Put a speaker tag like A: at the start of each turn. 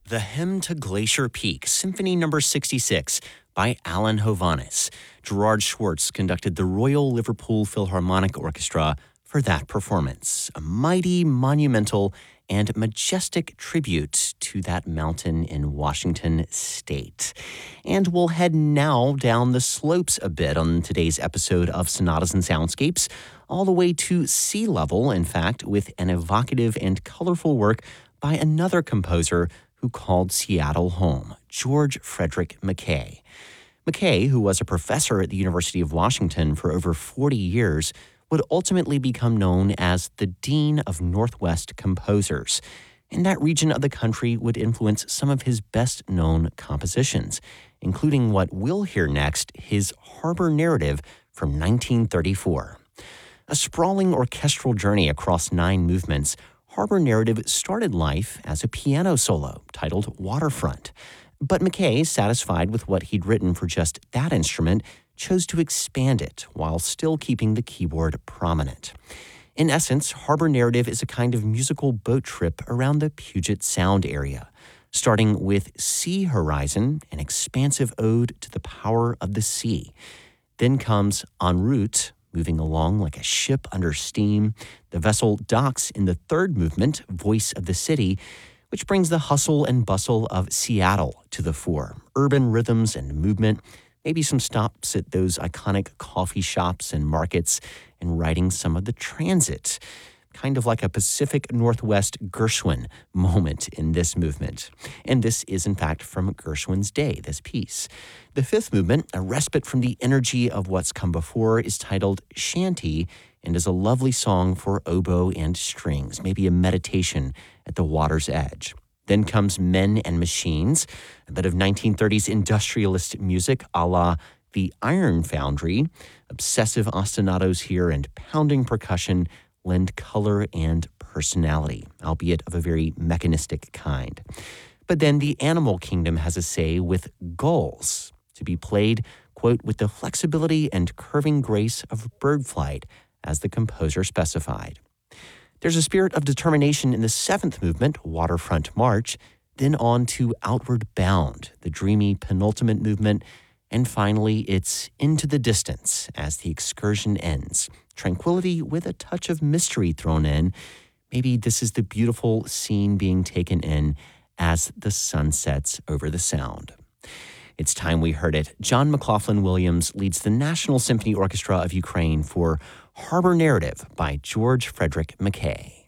A: The Hymn to Glacier Peak, Symphony No. 66 by Alan Hovhaness. Gerard Schwartz conducted the Royal Liverpool Philharmonic Orchestra for that performance. A mighty, monumental, and majestic tribute to that mountain in Washington State. And we'll head now down the slopes a bit on today's episode of Sonatas and Soundscapes, all the way to sea level, in fact, with an evocative and colorful work by another composer who called Seattle home, George Frederick Mackay. Mackay, who was a professor at the University of Washington for over 40 years, would ultimately become known as the Dean of Northwest Composers. And that region of the country would influence some of his best-known compositions, including what we'll hear next, his Harbor Narrative from 1934. A sprawling orchestral journey across 9 movements, Harbor Narrative started life as a piano solo titled Waterfront. But Mackay, satisfied with what he'd written for just that instrument, chose to expand it while still keeping the keyboard prominent. In essence, Harbor Narrative is a kind of musical boat trip around the Puget Sound area, starting with Sea Horizon, an expansive ode to the power of the sea. Then comes En route, moving along like a ship under steam. The vessel docks in the third movement, Voice of the City, which brings the hustle and bustle of Seattle to the fore. Urban rhythms and movement, maybe some stops at those iconic coffee shops and markets, and riding some of the transit. Kind of like a Pacific Northwest Gershwin moment in this movement. And this is, in fact, from Gershwin's day, this piece. The fifth movement, a respite from the energy of what's come before, is titled Shanty and is a lovely song for oboe and strings, maybe a meditation at the water's edge. Then comes Men and Machines, a bit of 1930s industrialist music a la The Iron Foundry. Obsessive ostinatos here and pounding percussion lend color and personality, albeit of a very mechanistic kind. But then the animal kingdom has a say with Gulls, to be played, quote, with the flexibility and curving grace of bird flight, as the composer specified. There's a spirit of determination in the seventh movement, Waterfront March, then on to Outward Bound, the dreamy penultimate movement, and finally it's Into the Distance as the excursion ends. Tranquility with a touch of mystery thrown in. Maybe this is the beautiful scene being taken in as the sun sets over the sound. It's time we heard it. John McLaughlin Williams leads the National Symphony Orchestra of Ukraine for Harbor Narrative by George Frederick Mackay.